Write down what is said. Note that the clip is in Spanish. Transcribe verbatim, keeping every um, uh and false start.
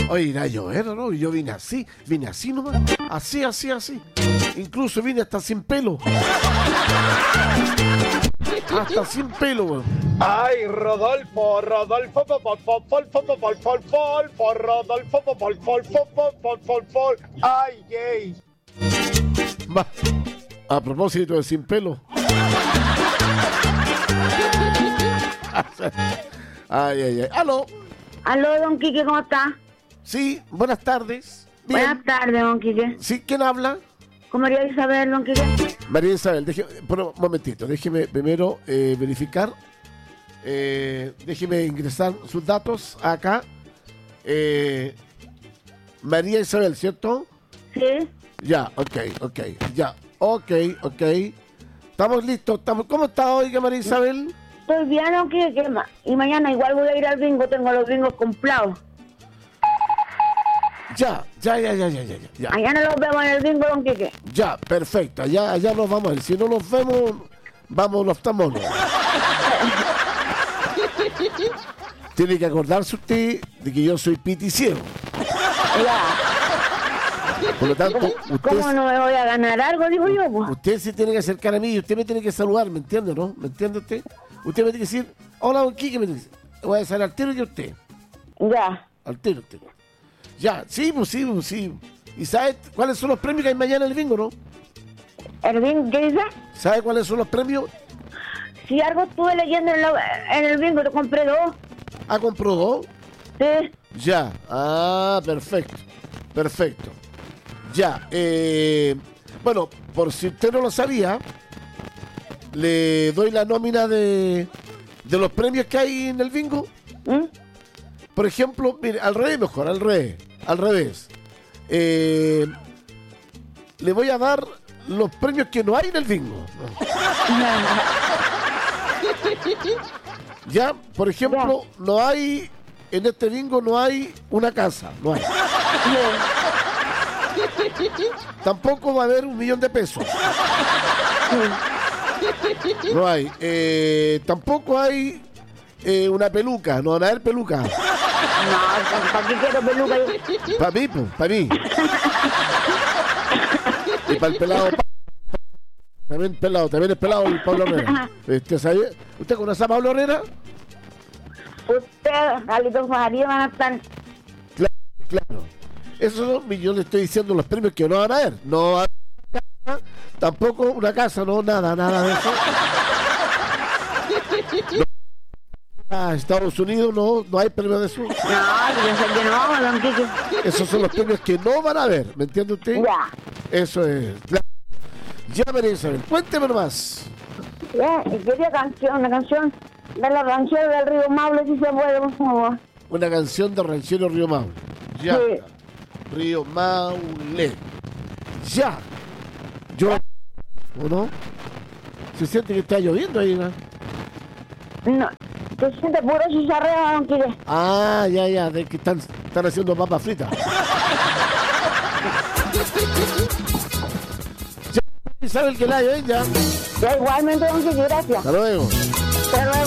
Oye, irá a llover, ¿no? Yo vine así, vine así nomás. Así, así, así. Incluso vine hasta sin pelo. Hasta sin pelo, weón. Ay, Rodolfo, Rodolfo, pol, pol, pol, pol, pol, pol, pol, pol, pol, Rodolfo, pol, pol, pol, pol, pol, pol, pol. Ay, gay. Va. A propósito de sin pelo. Ay, ay, ay. ¿Aló? Aló, don Quique, ¿cómo está? Sí, buenas tardes. Bien. Buenas tardes, don Quique. Sí, ¿quién habla? ¿Cómo María Isabel, don Quique? María Isabel, déjeme, bueno, un momentito, déjeme primero eh, verificar, eh, déjeme ingresar sus datos acá. Eh, María Isabel, ¿cierto? Sí. Ya, ok, ok, ya, ok, ok. Estamos listos, estamos. ¿Cómo está hoy, María Isabel? Estoy bien, don Quique, ¿qué más? Y mañana igual voy a ir al bingo, tengo los bingos comprados. Ya, ya, ya, ya, ya, ya, ya. Mañana los vemos en el bingo, don Quique. Ya, perfecto, allá, allá nos vamos a ir. Si no los vemos, vamos los tamones. Tiene que acordarse usted de que yo soy piticiero. Ya. Por lo tanto, ¿Cómo, usted, ¿Cómo no me voy a ganar algo, digo yo? Pues? usted se tiene que acercar a mí y usted me tiene que saludar, ¿me entiende, no? ¿Me entiende usted? Usted me tiene que decir, hola, don Quique, me dice. Voy a salir al tiro que usted. Ya. Al tiro, usted. Ya, sí, pues sí, pues sí. ¿Y sabe cuáles son los premios que hay mañana en el bingo, no? ¿El bingo qué dice? ¿Sabe cuáles son los premios? Si algo estuve leyendo en, la, en el bingo, te compré dos. ¿Ah, compró dos? Sí. Ya, ah, perfecto, perfecto. Ya, eh, bueno, por si usted no lo sabía, le doy la nómina de, de los premios que hay en el bingo. ¿Mm? Por ejemplo, mire, al revés mejor, al revés, al revés. Eh, le voy a dar los premios que no hay en el bingo. Ya, por ejemplo, Ya. no hay, en este bingo no hay una casa, no hay. Tampoco va a haber un millón de pesos. No hay. Eh, tampoco hay eh, una peluca, no van a haber peluca. No, ¿para qué quiero peluca? Para mí, pues, para mí. Y para el pelado. También pelado, también es pelado el Pablo Herrera. ¿Usted sabe? ¿Usted conoce a Pablo Herrera? Usted, Carlitos Faría, van a estar... Claro, claro. Esos son, yo le estoy diciendo los premios que no van a haber. No va a haber casa, tampoco una casa, no, nada, nada de eso. No, a Estados Unidos no, no hay premios de eso. No, yo sé que no, don Quique. Esos son los premios que no van a haber, ¿me entiende usted? Ya. Eso es. Claro. Ya, María Isabel, cuénteme nomás. Ya, y quería canción, una canción de la ranchera del Río Maule, si se puede, por favor. Una canción de Ranchero Río Maule. Ya. Sí. Río Maule. Ya. Yo. ¿O no? Se siente que está lloviendo ahí, ¿no? No, se siente puro chicharreo, don Quique. Ah, ya, ya, de que están, están haciendo papas fritas. Ya, Isabel, que la hay, ¿eh? Ya. Ya, igualmente, don Quique, gracias. Hasta luego. Hasta luego.